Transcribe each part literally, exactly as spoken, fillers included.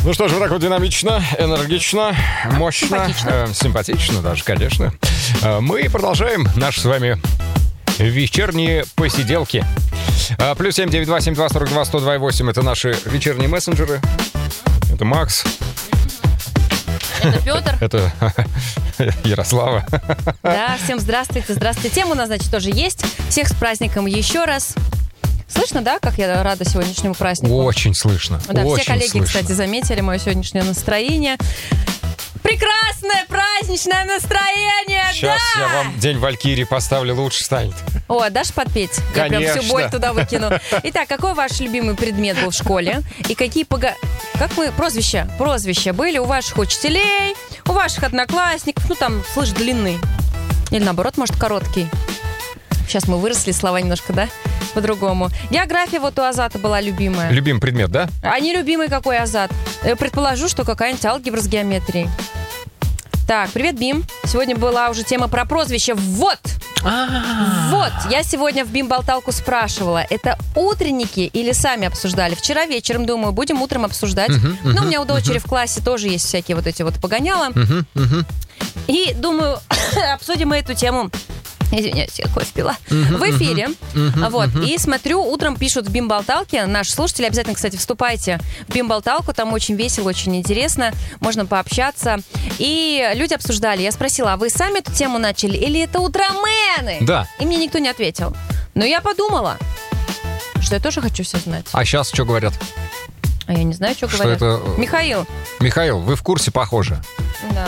Ну что ж, вот так вот динамично, энергично, мощно, Симпатично. э, симпатично даже, конечно. Э, мы продолжаем наши с вами вечерние посиделки. Э, плюс семь девять два семь два сорок два сто два восемь — это наши вечерние мессенджеры. Это Макс. Это Петр. Это Ярослава. Да, всем здравствуйте, здравствуйте. Тема у нас, значит, тоже есть. Всех с праздником еще раз. Слышно, да, как я рада сегодняшнему празднику? Очень слышно. Да, очень все коллеги, слышно. кстати, заметили мое сегодняшнее настроение. Прекрасное праздничное настроение, Сейчас да! я вам День Валькирии поставлю, лучше станет. О, дашь подпеть? Я прям всю Конечно. боль туда выкину. Итак, какой ваш любимый предмет был в школе? И какие пога... Как мы... Прозвища. Прозвища были у ваших учителей, у ваших одноклассников. Ну, там, слышь, длинный. Или наоборот, может, короткий. Сейчас мы выросли, слова немножко, да? По-другому. География вот у Азата была любимая. Любимый предмет, да? А не любимый какой Азат? Я предположу, что какая-нибудь алгебра с геометрией. Так, привет, Бим. Сегодня была уже тема про прозвище. Вот! Вот! Я сегодня в Бим-болталку спрашивала, это утренники или сами обсуждали? Вчера вечером, думаю, будем утром обсуждать. Ну, у меня у дочери в классе тоже есть всякие вот эти вот погоняла. И думаю, обсудим мы эту тему. Извиняюсь, я кофе пила. В эфире. Вот. И смотрю, утром пишут в Бим-болталке. Наши слушатели, обязательно, кстати, вступайте в Бим-болталку. Там очень весело, очень интересно. Можно пообщаться. И люди обсуждали. Я спросила, а вы сами эту тему начали? Или это утромены? Да. И мне никто не ответил. Но я подумала, что я тоже хочу все знать. А сейчас что говорят? А я не знаю, что, Что говорят. это... Михаил. Михаил, вы в курсе, похоже? Да.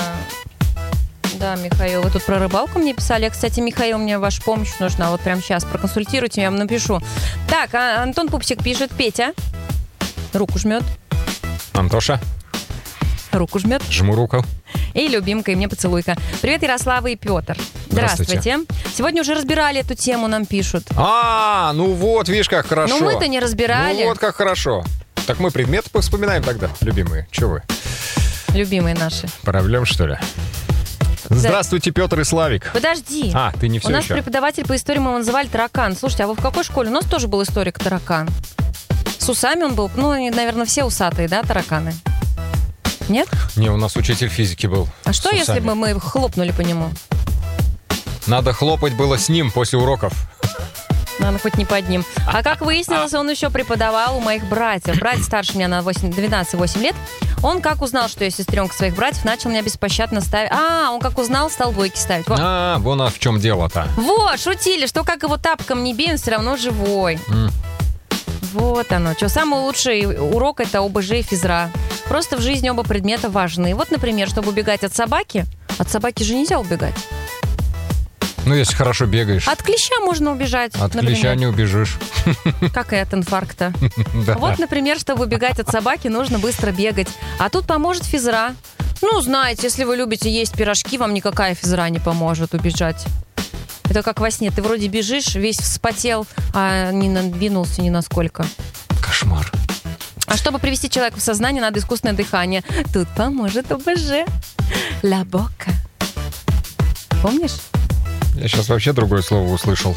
Да, Михаил, вы тут про рыбалку мне писали. Кстати, Михаил, мне ваша помощь нужна. Вот прямо сейчас проконсультируйте, я вам напишу. Так, а Антон Пупсик пишет. Петя. Руку жмет. Антоша, Руку жмет. жму руку. И любимка, и мне поцелуйка. Привет, Ярослава и Петр. Здравствуйте. Здравствуйте. Сегодня уже разбирали эту тему, нам пишут. А, ну вот, видишь, как хорошо. Но мы-то не разбирали. Ну вот как хорошо. Так мы предметы вспоминаем тогда, любимые. Че вы? Любимые наши. Проблем, что ли? Здравствуйте, Петр и Славик. Подожди. А, ты не все У нас еще. преподаватель по истории, мы его называли таракан. Слушайте, а вы в какой школе? У нас тоже был историк таракан. С усами он был. Ну, они, наверное, все усатые, да, тараканы? Нет? Не, у нас учитель физики был. А что, с если усами. бы мы хлопнули по нему? Надо хлопать было с ним после уроков. Наверное, хоть не под ним. А как выяснилось, он еще преподавал у моих братьев. Брат старше меня на двенадцать-восемь лет. Он как узнал, что я сестренка своих братьев, начал меня беспощадно ставить. А, он как узнал, стал двойки ставить. Вот, А, вон в чем дело-то. вот шутили, что как его тапком не бей, он все равно живой. М. Вот оно. Что, самый лучший урок — это ОБЖ и физра. Просто в жизни оба предмета важны. Вот, например, чтобы убегать от собаки, от собаки же нельзя убегать. Ну, если хорошо бегаешь. От клеща можно убежать, От например. клеща не убежишь. Как и от инфаркта. Да. Вот, например, чтобы убегать от собаки, нужно быстро бегать. А тут поможет физра. Ну, знаете, если вы любите есть пирожки, вам никакая физра не поможет убежать. Это как во сне. Ты вроде бежишь, весь вспотел, а не надвинулся ни насколько. Кошмар. А чтобы привести человека в сознание, надо искусственное дыхание. Тут поможет ОБЖ. Ла бока. Помнишь? Я сейчас вообще другое слово услышал.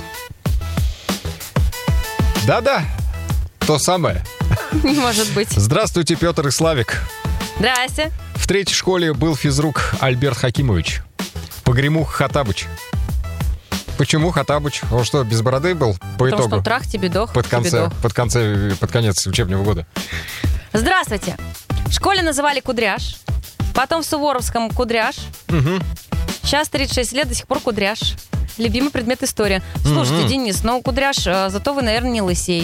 Да-да, то самое. Не может быть. Здравствуйте, Петр и Славик. Здрасте. В третьей школе был физрук Альберт Хакимович. Погремух Хатабыч. Почему Хатабыч? Он что, без бороды был по Потому итогу? что трах тебе дох, Под тебе конце, дох. под конце, под конец учебного года. Здравствуйте. В школе называли Кудряш. Потом в Суворовском Кудряш. Угу. Сейчас тридцать шесть лет, до сих пор Кудряш. Любимый предмет история. Слушайте, Мгм. Денис, ну Кудряш, э, зато вы, наверное, не лысеете.